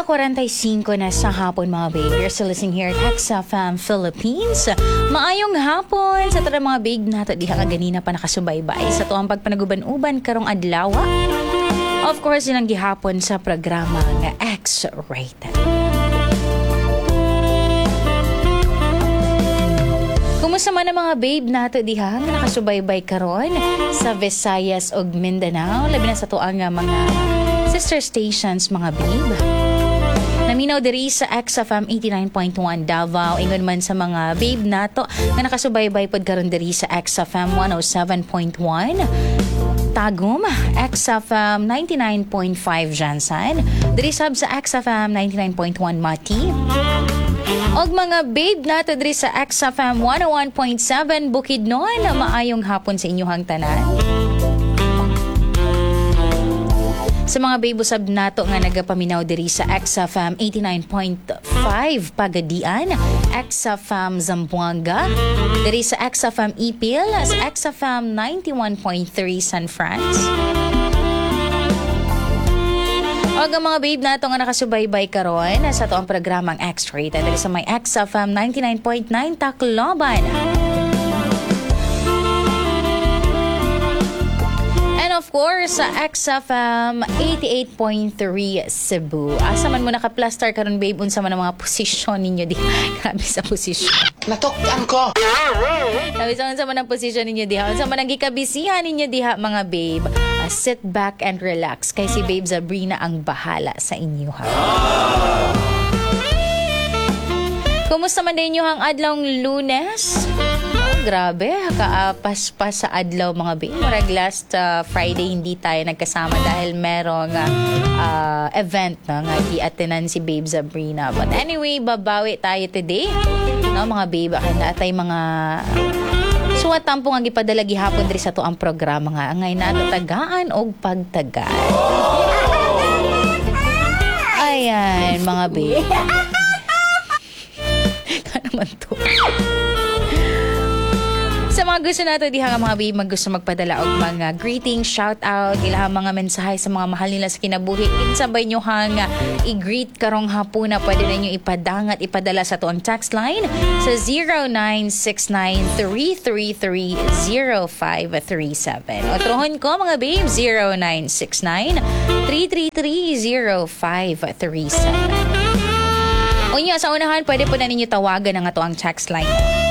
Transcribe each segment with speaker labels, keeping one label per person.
Speaker 1: 1:45 na sa hapon mga babe. You're still listening here at XFM Philippines. Maayong hapon sa tara mga babe nato diha ka ganina pa nakasubaybay sa tuang pagpanaguban-uban karong adlaw. Of course, yun ang gihapon sa programa nga X-Rated. Kumusta man ang mga babe nato diha nga nakasubaybay karon sa Visayas ug Mindanao, labi na sa tuang mga sister stations mga babe. Naminaw diri sa XFM 89.1 Davao, ingon man sa mga babe nato nga nakasubaybay pod karon diri sa XFM 107.1 Tagum, XFM 99.5 Jansan, diri sab sa XFM 99.1 Mati. Og mga babe nato diri sa XFM 101.7 Bukidnon, maayong hapon sa inyong tanan. Sa mga babe usab nato nga nagapaminaw diri sa XFM 89.5 Pagadian, XFM Zamboanga, diri sa XFM Ipil, sa XFM 91.3 San Franz. Og ang mga babe nato nga nakasubaybay karon sa to ang programang X-Rated diri sa may XFM 99.9 Tacloban. Of course, sa XFM 88.3 Cebu. Asa man mo naka-plaster karon babe, unsa man ang mga posisyon ninyo di. Grabe sa posisyon.
Speaker 2: Natoktan ko.
Speaker 1: Sabi sa unsa man ang posisyon ninyo diha, unsa man ang gikabisihan ninyo diha mga babe. Sit back and relax kay si Babe Sabrina ang bahala sa inyo ha. Kumusta man din nyo ang adlawng Lunes? Grabe, kaapas-pas sa adlaw mga babe. Murag last Friday hindi tayo nagkasama dahil merong event na nga i-attenan si Babe Sabrina. But anyway, babawi tayo today. No, mga babe, kaya atay mga suwat tampo nga gipadala gihapon diri sa to ang programa nga angay natatagaan og pagtagal. Ayan, mga babe. Naman to. Sa mga gusto nato diha nga mga babe gusto magpadala og mga greetings, shout out, ilahang mga mensahe sa mga mahal nila sa kinabuhi, insabay nyo hang i-greet karong hapon na pwede na nyo ipadala sa tuang text line sa 0969-333-0537. O trohon ko mga babe, 0969-333-0537. Unya sa unahan, pwede po na ninyo tawagan ang atuang text line.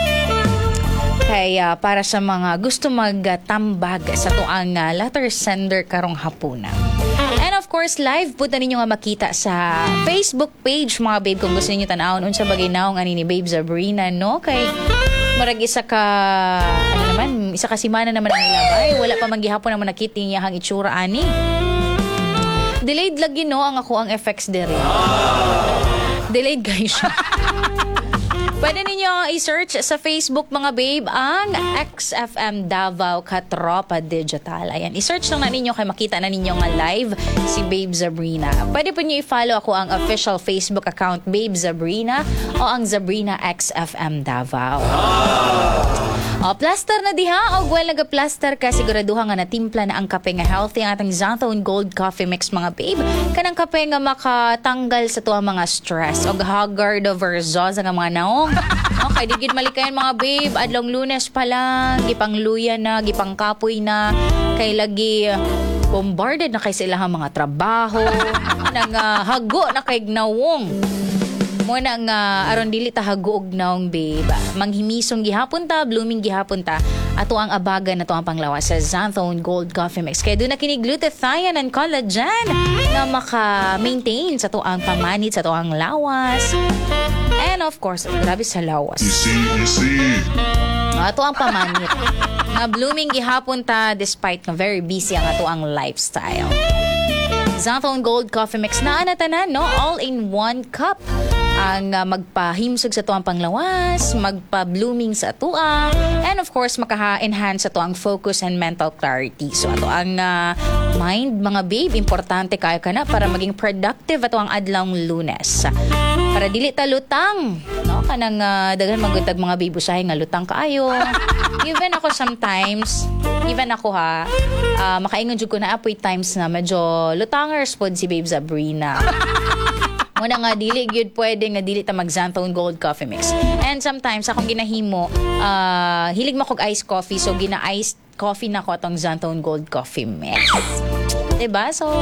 Speaker 1: Kaya para sa mga gusto magtambag sa tuang letter sender karong hapuna. And of course, live po na ninyo nga makita sa Facebook page mga babe kung gusto niyo tanawon unsa bagay naong ani ni Babe Sabrina, no? Kay murag isa ka simana naman ang ilabay, wala pa man gihapon naman nakita niya hang itsura ani. Delayed lagi no ang ako ang effects dere. Delayed guys siya. Pwede ninyo i-search sa Facebook mga babe ang XFM Davao Katropa Digital. Ayan, i-search lang na ninyo kay makita na ninyo nga live si Babe Sabrina. Pwede po nyo i-follow ako ang official Facebook account Babe Sabrina o ang Sabrina XFM Davao. O, plaster na diha o well nag-plaster ka siguraduha nga natimpla na ang kape nga healthy ang atong Xanthone Gold Coffee Mix mga babe. Kanang kape nga makatanggal sa tuwa mga stress o haggard o verzosa nga mga naong. Okay, digid malikayan mga babe. Adlong Lunes pa lang, gipangluya na, gipangkapoy na, kay lagi bombarded na kay sila mga trabaho, nang hago na kay gnawong. Muna nga aron dili ta haguog naong babe. Manghimisong gihapon ta, blooming gihapon ta. Ato ang abaga na to ang panglawas sa Xanthone Gold Coffee Mix. Kaya doon na kinig glutathione and collagen na maka-maintain sa to ang pamanit, sa to ang lawas. And of course, grabe sa lawas.
Speaker 2: Easy.
Speaker 1: Ato ang pamanit. Nga blooming gihapon ta despite na very busy ang ato ang lifestyle. Xanthone Gold Coffee Mix na anatanan, no? All in one cup. Ang magpahimsog sa tuang panglawas, magpa-blooming sa atua, and of course, makaha-enhance sa tuang focus and mental clarity. So, ato ang mind, mga babe, importante kayo ka na para maging productive ato ang adlawng Lunes. Para dili ta lutang, no? Kanang daghan magutag mga babe usahay nga lutang kaayo. Even ako sometimes, makaingon jud ko na apoy times na medyo lutangers pod si Babe Sabrina. Una nga dili gyud pwede nga dili ta mag Xanthone Gold Coffee Mix. And sometimes akong ginahimo hilig mo kog iced coffee, so gina-iced coffee na ko atong Xanthone Gold Coffee Mix. Diba? So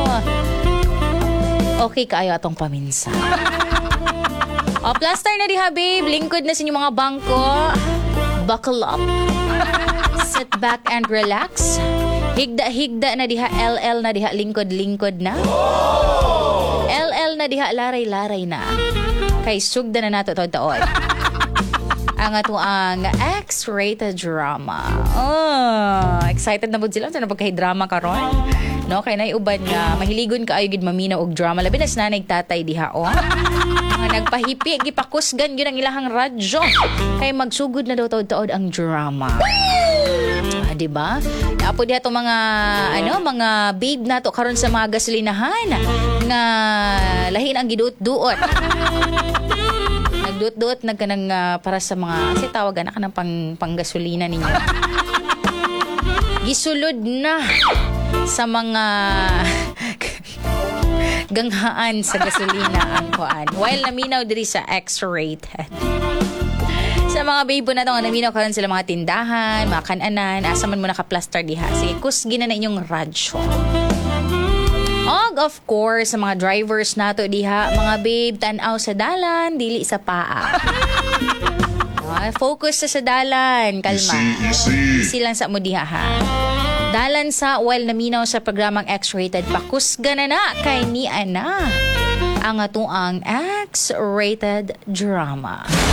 Speaker 1: okay kaayo atong paminsa. O, plaster na diha, babe. Lingkod na sa inyong mga bangko. Buckle up. Sit back and relax. Higda na diha. LL na diha. Lingkod na. LL na diha. Laray na. Kay sugda na nato taon. Ang ato ang X-rated drama. Oh, excited na po sila sa napagkahi-drama karon. No, kay naiuban nga mahiligon kaayo gid maminaw og drama labi na sa nanay tatay diha oh. Nga nagpahipi gipakusgan gyud ang ilahang radyo kay magsugod na daw taod-taod ang drama. Di ba? Apo diha to mga mga babe nato karon sa mga gasolinahan nga lahin ang giduot-duot. Nagduot-duot nagkanang para sa mga kasi tawagan na kanang panggasolina ninyo. Gisulod na sa mga ganghaan sa gasolina ang kuan. While naminaw diri sa X-rated. Sa mga babe na to nga naminaw karon sila mga tindahan, mga kananan, asa man mo naka-plaster diha. Sige, kusgi na inyong radyo. Og of course, sa mga drivers nato diha, mga babe, tan-aw sa dalan, dili sa paa. Focus sa dalan, kalma. Easy lang sa mo diha ha. Dalan sa while naminaw sa programang X-rated, pakusga na kay ni ana ang atuang X-rated drama.